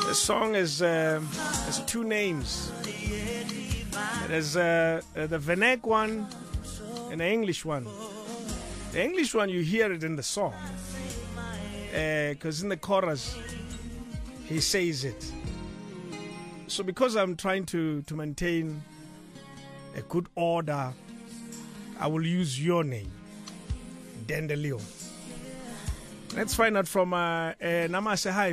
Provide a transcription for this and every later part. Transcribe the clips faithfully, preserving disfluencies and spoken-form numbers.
The song is uh, has two names. There's uh, uh, the Venek one and the English one. The English one, you hear it in the song, because uh, in the chorus he says it. So because I'm trying to, to maintain a good order, I will use your name, Dendelio. Let's find out from uh, uh, Namase. Hi.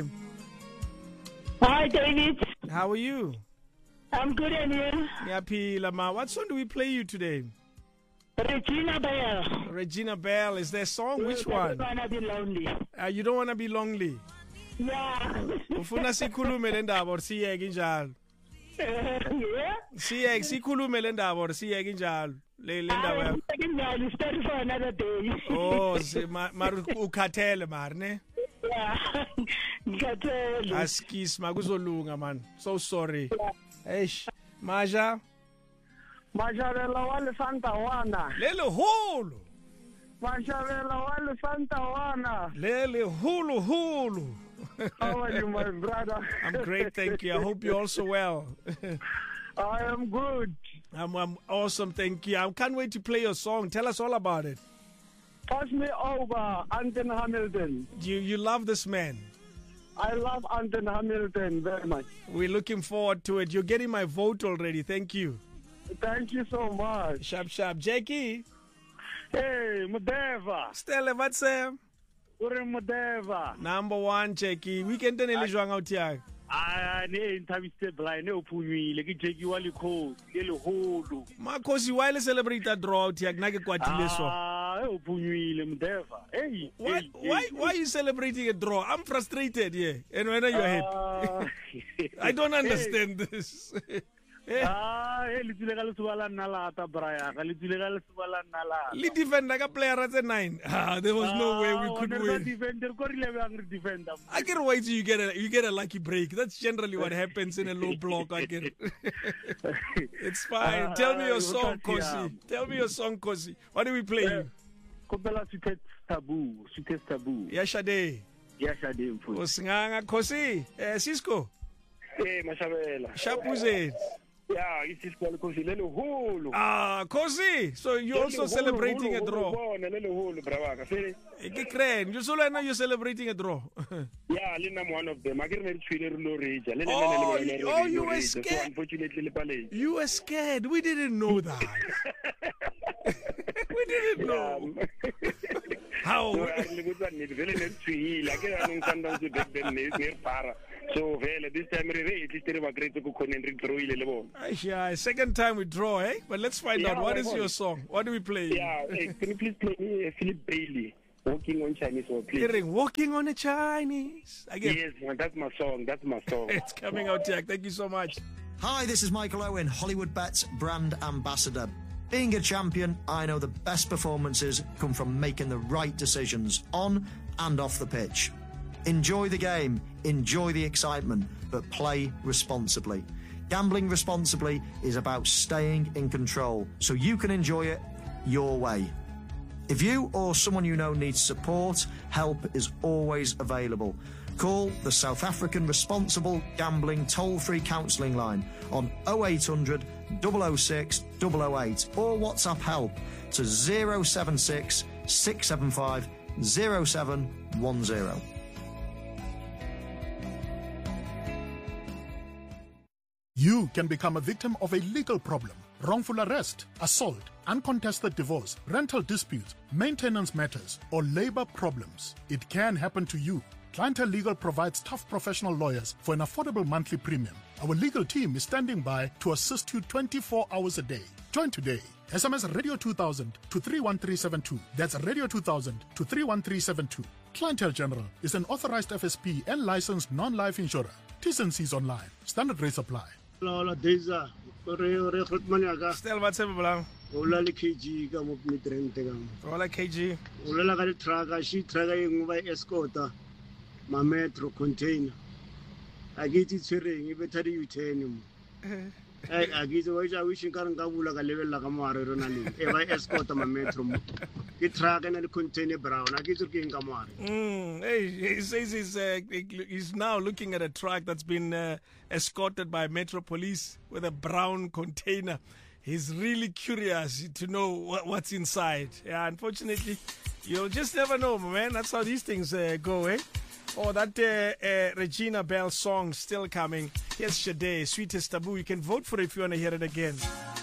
Hi, David. How are you? I'm good, and you? Yapi Lama. What song do we play you today? Regina Bell. Regina Bell. Is there a song? Which one? I don't want to be lonely. Uh, you don't want to be lonely? Yeah. Ufuna sikhulume le ndaba or siyeke njalo? Yeah? Siyeke sikhulume le ndaba or siyeke njalo? Le le ndaba yakho. I'm study for another day. Oh, mar ukhathele mar ne? Yeah. Ngikhathele. Askis makuzolunga man. So sorry. Eish. Maja. Mashavela wale Santa Juana. Lele hulu. Mashavela wale Santa Juana. Lele hulu hulu. How are you, my brother? I'm great, thank you. I hope you're also well. I am good. I'm, I'm awesome, thank you. I can't wait to play your song. Tell us all about it. Pass me over, Anthony Hamilton. You you love this man. I love Anthony Hamilton very much. We're looking forward to it. You're getting my vote already. Thank you. Thank you so much. Sharp, sharp. Jackie. Hey, Mudeva. Stella, what's up? Uri Mudeva. Number one, Jackie. Weekend in Elijwang out here. Ah, ne interviste blind ne uphunywile ke Jackie wa likhosi le leholo. Makhosi why le celebrate that draw out here na ke kwatile so. Ah, uphunywile Mudeva. Hey. Why hey, why hey, why are you celebrating a draw? I'm frustrated here. And when are you ahead? Uh, I don't understand hey. this. Ah, eh litile ka lesubala nalata braya, ka litile ka lesubala nalata. Li defender ka player at nine. Ah, there was no way we could win. Defender ko rile ba ngri defender. I get wait till you get a you get a lucky break. That's generally what happens in a low block. I get it. It's fine. Tell me your song, Kosi. Tell me your song, Kosi. What do we play? Kopela Sweetest Taboo, Sweetest Taboo. Yashade. Yashade mfu. Osinganga Kosi. Eh Cisco. Eh Mashavela. Shapuze. Yeah, it is called Kosi lelo holo. Ah, Kosi. So you're also celebrating a draw. Lelo holo bravaka. See? Ke kren. You solo know you're celebrating a draw. Yeah, I'm one of them. I get married to Low Ridge. Oh, oh, you were scared. So unfortunately, you were scared. We didn't know that. We didn't know. How? So this time yeah, second time we draw, eh? But let's find yeah, out. What is your song? What do we play? Yeah, hey, can you please play me Philip Bailey, Walking on Chinese Wall, please? Hearing Walking on a Chinese. Again. Yes, man, that's my song. That's my song. It's coming out, Jack. Thank you so much. Hi, this is Michael Owen, Hollywood Bets brand ambassador. Being a champion, I know the best performances come from making the right decisions on and off the pitch. Enjoy the game, enjoy the excitement, but play responsibly. Gambling responsibly is about staying in control, so you can enjoy it your way. If you or someone you know needs support, help is always available. Call the South African Responsible Gambling toll-free counselling line on oh eight hundred, double oh six, double oh eight or WhatsApp help to oh seven six, six seven five, oh seven one oh. You can become a victim of a legal problem. Wrongful arrest, assault, uncontested divorce, rental disputes, maintenance matters, or labor problems. It can happen to you. Clientele Legal provides tough professional lawyers for an affordable monthly premium. Our legal team is standing by to assist you twenty-four hours a day. Join today. S M S Radio two thousand to three one three seven two. That's Radio two thousand to three one three seven two. Clientele General is an authorized F S P and licensed non-life insurer. T's and C's online. Standard rates apply. Hola, Deza. Still, what's up, Blanc? Hola, K G. Come up with Rente. Hola, K G. Hola, la traga. She traga by escorta. My metro container. I get it ring. You better you ten. I get the way I wish you can't go like a level like a mare. If I escort my metro. ke truck and the container brown a ke itse ke eng ka moare. Mm, hey, he says he's, uh, he's now looking at a truck that's been uh, escorted by Metro Police with a brown container. He's really curious to know what, what's inside. Yeah, unfortunately, you'll just never know, man. That's how these things uh, go, eh? Oh, that uh, uh, Regina Bell song still coming. Here's Sade, Sweetest Taboo. You can vote for it if you want to hear it again.